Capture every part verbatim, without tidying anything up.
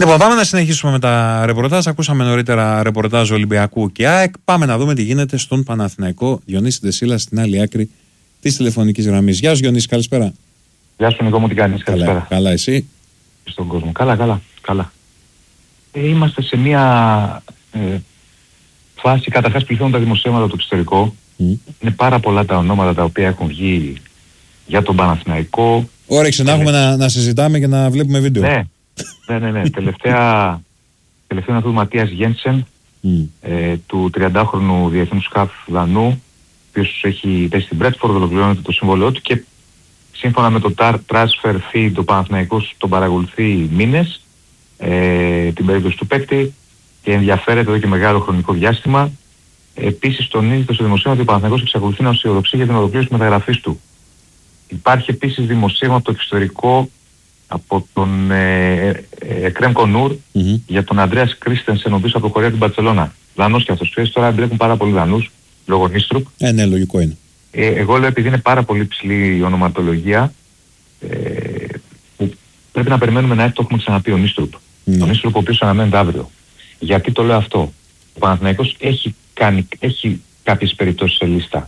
Λοιπόν, πάμε να συνεχίσουμε με τα ρεπορτάζ. Ακούσαμε νωρίτερα ρεπορτάζ Ολυμπιακού και ΑΕΚ. Πάμε να δούμε τι γίνεται στον Παναθηναϊκό. Διονύση Ντεσίλα στην άλλη άκρη της τηλεφωνικής γραμμής. Γεια σου Διονύση, καλησπέρα. Γεια σου Νικό μου, τι κάνεις, καλησπέρα. Καλά, καλά εσύ. Στον κόσμο. Καλά, καλά, καλά. Ε, είμαστε σε μια ε, φάση, καταρχάς πληθύνουν τα δημοσίευματα του εξωτερικού. Mm. Είναι πάρα πολλά τα ονόματα τα οποία έχουν βγει για τον Παναθηναϊκό. Όρεξη να έχουμε να, να συζητάμε και να βλέπουμε βίντεο. Ναι, ναι, ναι. ναι. τελευταία, τελευταία είναι του Ματίας Γένσεν, mm. ε, του τριαντάχρονου διεθνούς χαφ Δανού, ο οποίος έχει πέσει στην Μπρέτφορντ, ολοκληρώνεται το συμβόλαιό του και σύμφωνα με το transfer fee του Παναθηναϊκού τον παρακολουθεί μήνες, ε, την περίπτωση του παίκτη και ενδιαφέρεται εδώ και μεγάλο χρονικό διάστημα. Επίσης τονίζεται στο δημοσίευμα ότι ο Παναθηναϊκός εξακολουθεί να αισιοδοξεί για την ολοκλήρωση της μεταγραφής του. Υπάρχει επίσης δημοσίευμα από το εξωτερικό από τον Εκρέμ Κονούρ mm-hmm. για τον Αντρέας Κρίστενσεν, ο οποίος αποχωρεί από την Μπαρτσελώνα. Δανός και αυτός. Ξέρεις, τώρα μπλέκουν πάρα πολλοί Δανούς λόγω Νίστρουπ. Ε, ναι, λογικό είναι. Ε, εγώ λέω επειδή είναι πάρα πολύ ψηλή η ονοματολογία, ε, που πρέπει να περιμένουμε να έρθει, το έχουμε ξαναπεί, ο Νίστρουπ. Mm. Ο Νίστρουπ ο οποίος αναμένεται αύριο. Γιατί το λέω αυτό? Ο Παναθηναϊκός έχει, κάνει, έχει κάποιες περιπτώσεις σε λίστα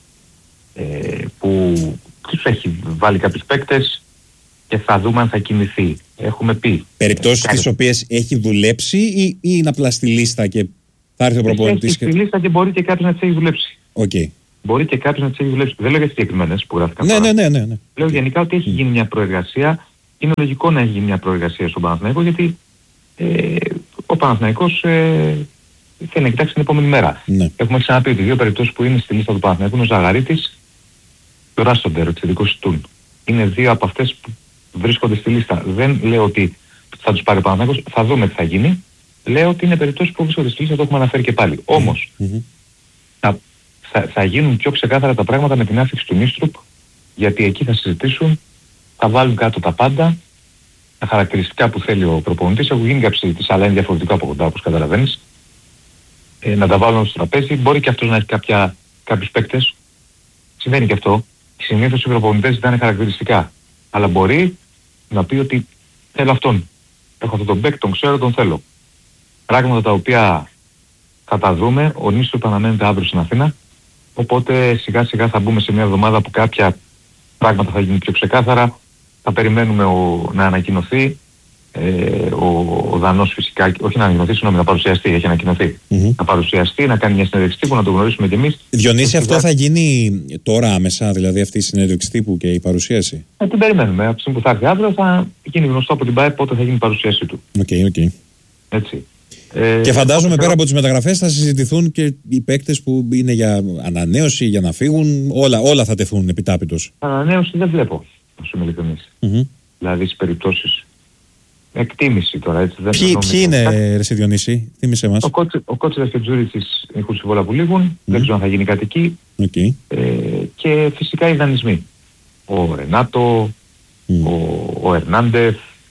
ε, που τους έχει βάλει κάποιους παίκτες και θα δούμε αν θα κινηθεί. Έχουμε πει. Περιπτώσεις ε, τις κάτι... οποίες έχει δουλέψει ή, ή είναι απλά στη λίστα και θα έρθει ο προπονητής? Έχει και... στη λίστα και μπορεί και κάποιος να τις έχει δουλέψει. Okay. Μπορεί και κάποιος να τις έχει δουλέψει. Δεν λέω για τις συγκεκριμένες που γράφηκαν. Ναι, ναι, ναι, ναι, ναι. Λέω γενικά ότι έχει γίνει μια προεργασία. Είναι λογικό να έχει γίνει μια προεργασία στον Παναθηναϊκό, γιατί ε, ο Παναθηναϊκός ε, θέλει να κοιτάξει την επόμενη μέρα. Ναι. Έχουμε ξαναπεί ότι δύο περιπτώσεις που είναι στη λίστα του Παναθηναϊκού είναι ο Ζαγαρίτης και ο Ράστοντερ, ο εξαιρετικός του Τούν. Είναι δύο από αυτές που βρίσκονται στη λίστα. Δεν λέω ότι θα τους πάρει ο Παναθηναϊκός, θα δούμε τι θα γίνει. Λέω ότι είναι περιπτώσεις που βρίσκονται στη λίστα, το έχουμε αναφέρει και πάλι. Όμως, mm-hmm. θα, θα, θα γίνουν πιο ξεκάθαρα τα πράγματα με την άφηξη του Νίστρουπ, γιατί εκεί θα συζητήσουν, θα βάλουν κάτω τα πάντα, τα χαρακτηριστικά που θέλει ο προπονητής. Έχουν γίνει κάποιες συζητήσεις, αλλά είναι διαφορετικό από κοντά, όπως καταλαβαίνεις. Ε, να τα βάλουν στο τραπέζι. Μπορεί και αυτός να έχει κάποια, κάποιους παίκτες. Συμβαίνει και αυτό. Συνήθως οι προπονητές ζητάνε χαρακτηριστικά. Αλλά μπορεί να πει ότι θέλω αυτόν. Έχω αυτόν τον παίκτη, τον ξέρω, τον θέλω. Πράγματα τα οποία θα τα δούμε. Ο Νίστρουπ αναμένεται αύριο στην Αθήνα. Οπότε σιγά σιγά θα μπούμε σε μια εβδομάδα που κάποια πράγματα θα γίνουν πιο ξεκάθαρα. Θα περιμένουμε ο, να ανακοινωθεί ε, ο, ο Δανός φυσικά, όχι να ανακοινωθεί, συγγνώμη, να παρουσιαστεί, έχει ανακοινωθεί. Mm-hmm. Να παρουσιαστεί, να κάνει μια συνέντευξη τύπου, να το γνωρίσουμε κι εμείς. Διονύση, αυτό θα γίνει τώρα άμεσα, δηλαδή αυτή η συνέντευξη τύπου και η παρουσίαση? Ε, την περιμένουμε. Από τη στιγμή που θα έρθει αύριο θα γίνει γνωστό από την ΠΑΕ πότε θα γίνει η παρουσίαση του. Οκ, okay, οκ. Okay. Έτσι. Ε, και φαντάζομαι πέρα από τις μεταγραφές θα συζητηθούν και οι παίκτες που είναι για ανανέωση, για να φύγουν, όλα, όλα θα τεθούν επιτάπητος. Ανανέωση δεν βλέπω, να σου είμαι ειλικρινής. Mm-hmm. Δηλαδή στις περιπτώσεις εκτίμηση τώρα, έτσι. Δεν ποιοι, ποιοι είναι, ρε Διονύση, θύμισε μας. Ο Κότσιρας και ο Τζούριτης έχουν συμβόλαια που λήγουν, mm. δεν ξέρω αν θα γίνει κάτι εκεί. Okay. Ε, και φυσικά οι δανεισμοί. Ο Ρενάτο, mm. ο, ο Ερνάντεφ.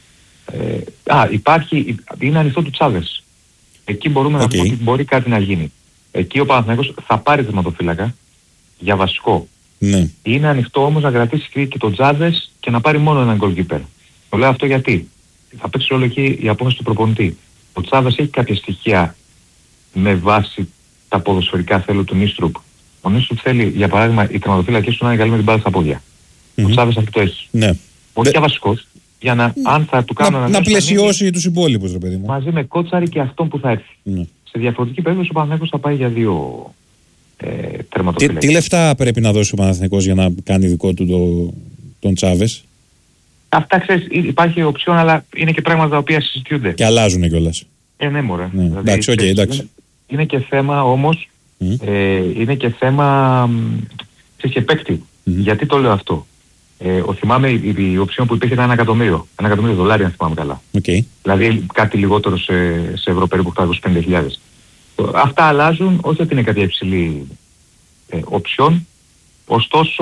Ε, α, υπάρχει, είναι ανοιχτό του Τσάβες. Εκεί μπορούμε okay. να πούμε ότι μπορεί κάτι να γίνει. Εκεί ο Παναθηναϊκός θα πάρει τερματοφύλακα για βασικό. Ναι. Είναι ανοιχτό όμως να κρατήσει και τον Τσάβες και να πάρει μόνο έναν goalkeeper. Το λέω αυτό γιατί θα παίξει όλο εκεί η απόφαση του προπονητή. Ο Τσάβες έχει κάποια στοιχεία με βάση τα ποδοσφαιρικά θέλω του Νίστρουπ. Ο Νίστρουπ θέλει, για παράδειγμα, οι τερματοφύλακες του να είναι καλοί με την μπάλα στα πόδια. Mm-hmm. Ο Τσάβες αυτό το έχει. Ναι. Όχι για βασικός, για να, αν θα του κάνουν να, να πλαισιώσει είναι, τους υπόλοιπους, ρε παιδί μου. Μαζί με Κότσαρη και αυτόν που θα έρθει. Mm. Σε διαφορετική περίπτωση ο Παναθηναϊκός θα πάει για δύο ε, τερματοφύλακες. Τι, τι λεφτά πρέπει να δώσει ο Παναθηναϊκός για να κάνει δικό του το, τον Τσάβες? Αυτά ξέρεις, υπάρχει οψιόν, αλλά είναι και πράγματα τα οποία συζητιούνται. Και αλλάζουν κιόλας. Ε, ναι, μωρέ. Ναι. Δηλαδή, εντάξει, okay, εντάξει. Είναι, είναι και θέμα όμως, mm. ε, είναι και θέμα ξέρεις, και παίκτη. Mm. Γιατί το λέω αυτό? Ε, ο, θυμάμαι η, η, η οψιόν που υπήρχε ήταν ένα εκατομμύριο. Ένα εκατομμύριο δολάρια, αν θυμάμαι καλά. Okay. Δηλαδή κάτι λιγότερο σε, σε ευρώ, περίπου οκτακόσιες πενήντα χιλιάδες. Αυτά αλλάζουν, όχι ότι είναι κάποια υψηλή ε, οψιόν. Ωστόσο,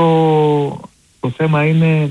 το θέμα είναι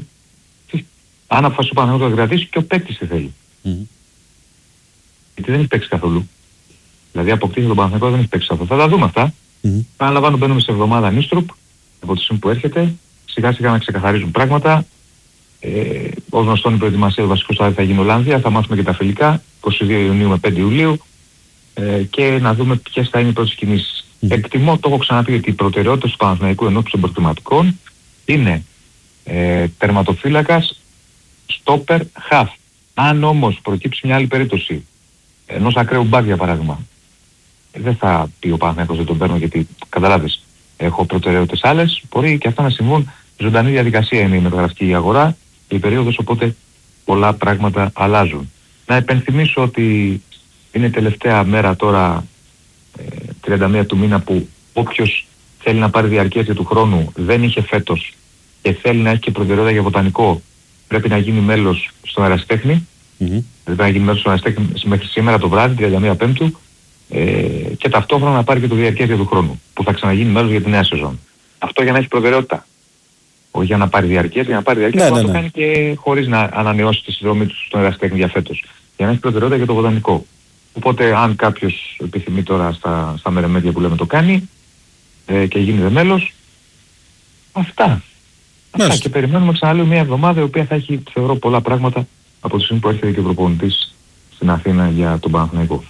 αν αποφασίσει ο Παναθηναϊκός να κρατήσει και ο παίκτης τι θέλει. Mm-hmm. Γιατί δεν έχει παίξει καθόλου. Δηλαδή αποκτήσει τον Παναθηναϊκό δεν έχει παίξει καθόλου. Θα τα δούμε αυτά. Mm-hmm. Αναλαμβάνω μπαίνουμε σε εβδομάδα Νίστρουπ από τη στιγμή που έρχεται. Σιγά σιγά να ξεκαθαρίζουν πράγματα. Ε, ως γνωστόν η προετοιμασία του βασικού στάδιο θα γίνει Ολλανδία, θα μάθουμε και τα φιλικά είκοσι δύο Ιουνίου με πέντε Ιουλίου ε, και να δούμε ποιες θα είναι οι πρώτες κινήσεις. Mm. Εκτιμώ, το έχω ξαναπεί, ότι οι προτεραιότητες του Παναθηναϊκού ενώπιση των προκριματικών είναι ε, τερματοφύλακας, στόπερ, χαφ. Αν όμως προκύψει μια άλλη περίπτωση ενός ακραίου μπακ για παράδειγμα, δεν θα πει ο Παναθηναϊκός δεν τον παίρνω γιατί καταλάβεις, έχω προτεραιότητες άλλες, μπορεί και αυτά να συμβούν. Ζωντανή διαδικασία είναι η μεταγραφική αγορά και η περίοδος, οπότε πολλά πράγματα αλλάζουν. Να υπενθυμίσω ότι είναι τελευταία μέρα τώρα, ε, τριάντα μία του μήνα, που όποιος θέλει να πάρει διαρκεία του χρόνου, δεν είχε φέτος και θέλει να έχει και προτεραιότητα για βοτανικό, πρέπει να γίνει μέλος στον Ερασιτέχνη. Mm-hmm. Πρέπει να γίνει μέλος στον Ερασιτέχνη μέχρι σήμερα το βράδυ, τριάντα μία Πέμπτου, ε, και ταυτόχρονα να πάρει και το διαρκεία του χρόνου, που θα ξαναγίνει μέλος για τη νέα σεζόν. Αυτό για να έχει προτεραιότητα. Όχι για να πάρει διαρκές, για να πάρει διαρκές, ναι, ναι, ναι. το κάνει και χωρίς να ανανεώσει τη συνδρομή του στον Ερασιτέχνη για φέτος. Για να έχει προτεραιότητα για το βοτανικό. Οπότε αν κάποιος επιθυμεί τώρα στα, στα μερεμέδια που λέμε το κάνει ε, και γίνεται μέλος, αυτά. Αυτά και περιμένουμε ξαναλέω μια εβδομάδα η οποία θα έχει, θεωρώ, πολλά πράγματα από τη στιγμή που έρχεται και ο προπονητής στην Αθήνα για τον Παναθηναϊκό.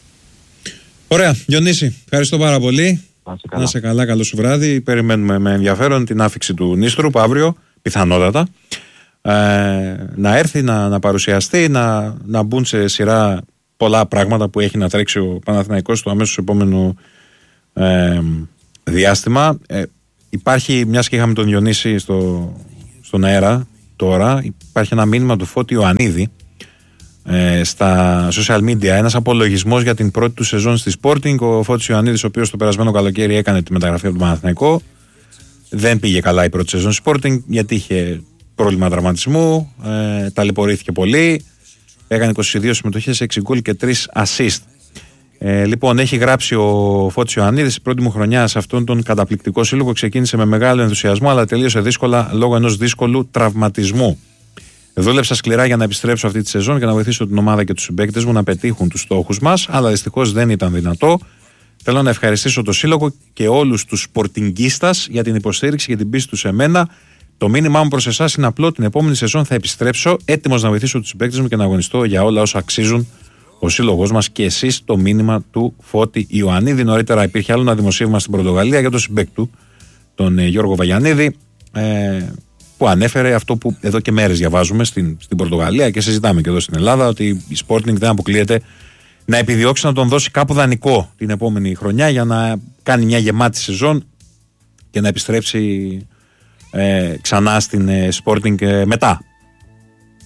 Ωραία, Διονύση, ευχαριστώ πάρα πολύ. Να σε καλά, καλό σου βράδυ. Περιμένουμε με ενδιαφέρον την άφιξη του Νίστρου αύριο, πιθανότατα, ε, να έρθει, να, να παρουσιαστεί, να, να μπουν σε σειρά πολλά πράγματα που έχει να τρέξει ο Παναθηναϊκός στο αμέσως επόμενο ε, διάστημα. Ε, υπάρχει, μιας και είχαμε τον Διονύση στο, στον αέρα τώρα, υπάρχει ένα μήνυμα του Φώτη Ιωαννίδη Ε, στα social media, ένας απολογισμός για την πρώτη του σεζόν στη Sporting. Ο Φώτης Ιωαννίδης, ο οποίος το περασμένο καλοκαίρι έκανε τη μεταγραφή από τον Παναθηναϊκό, δεν πήγε καλά η πρώτη σεζόν στη Sporting γιατί είχε πρόβλημα τραυματισμού, ε, ταλαιπωρήθηκε πολύ, έκανε είκοσι δύο συμμετοχές, έξι γκολ και τρία assist. Ε, λοιπόν, έχει γράψει ο Φώτης Ιωαννίδης: η πρώτη μου χρονιά σε αυτόν τον καταπληκτικό σύλλογο ξεκίνησε με μεγάλο ενθουσιασμό, αλλά τελείωσε δύσκολα λόγω ενός δύσκολου τραυματισμού. Δούλεψα σκληρά για να επιστρέψω αυτή τη σεζόν και να βοηθήσω την ομάδα και τους συμπαίκτες μου να πετύχουν τους στόχους μας, αλλά δυστυχώς δεν ήταν δυνατό. Θέλω να ευχαριστήσω το Σύλλογο και όλους τους σπορτινγκίστας για την υποστήριξη και την πίστη τους σε μένα. Το μήνυμά μου προς εσάς είναι απλό: την επόμενη σεζόν θα επιστρέψω έτοιμος να βοηθήσω τους συμπαίκτες μου και να αγωνιστώ για όλα όσα αξίζουν ο Σύλλογος μας και εσείς. Το μήνυμα του Φώτη Ιωαννίδη. Νωρίτερα υπήρχε άλλο ένα δημοσίευμα στην Πορτογαλία για τον συμπαίκτη του, τον Γιώργο Βαγιανίδη, ε, που ανέφερε αυτό που εδώ και μέρες διαβάζουμε στην, στην Πορτογαλία και συζητάμε και εδώ στην Ελλάδα, ότι η Sporting δεν αποκλείεται να επιδιώξει να τον δώσει κάπου δανεικό την επόμενη χρονιά για να κάνει μια γεμάτη σεζόν και να επιστρέψει ε, ξανά στην ε, Sporting ε, μετά